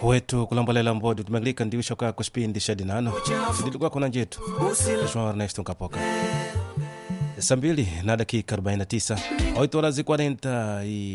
wetu kulambalela mbodi tumeglika ndiwisho kwa kuspindi shadinano ndilikuwa kuna njetu João Ernesto Kapoka saa 2 na dakika 49 8 horas e 40